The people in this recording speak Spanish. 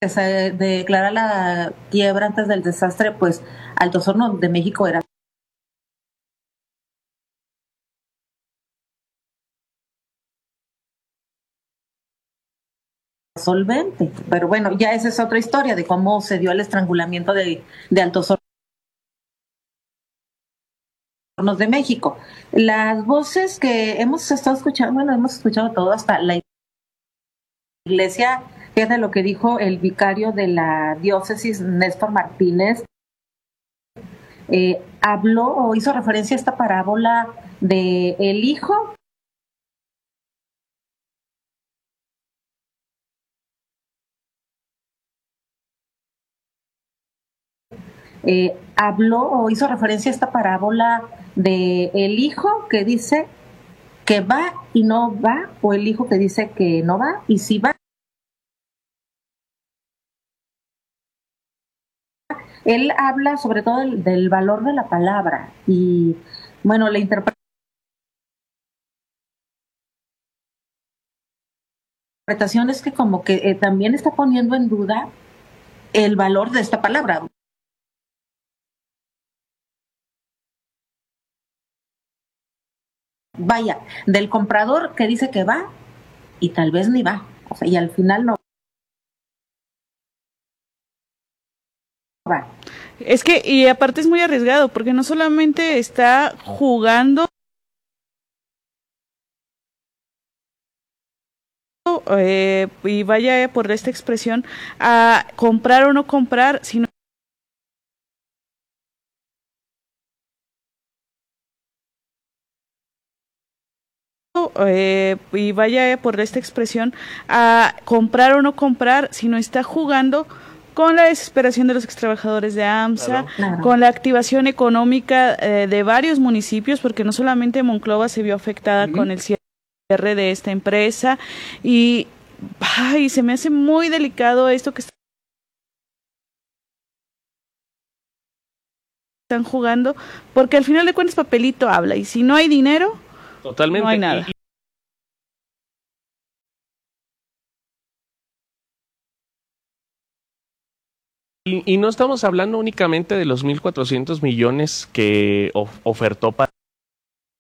que se declara la quiebra antes del desastre, pues Altos Hornos de México era solvente. Pero bueno, ya esa es otra historia de cómo se dio el estrangulamiento de Altos Hornos de México. Las voces que hemos estado escuchando, bueno, hemos escuchado todo, hasta la iglesia, fíjate lo que dijo el vicario de la diócesis, Néstor Martínez, habló o hizo referencia a esta parábola de el hijo habló o hizo referencia a esta parábola de el hijo que dice que va y no va, o el hijo que dice que no va y sí va. Él habla sobre todo del valor de la palabra y, bueno, la interpretación es que como que también está poniendo en duda el valor de esta palabra. Vaya, del comprador que dice que va y tal vez ni va, o sea, y al final no va. Es que, y aparte es muy arriesgado, porque no solamente está jugando y vaya por esta expresión, a comprar o no comprar, sino y vaya por esta expresión, a comprar o no comprar, sino está jugando con la desesperación de los extrabajadores de AMSA, Claro. con la activación económica de varios municipios, porque no solamente Monclova se vio afectada con el cierre de esta empresa, y ay, se me hace muy delicado esto que están jugando, porque al final de cuentas papelito habla, y si no hay dinero, Totalmente. no hay nada. Y no estamos hablando únicamente de los 1.400 millones que ofertó para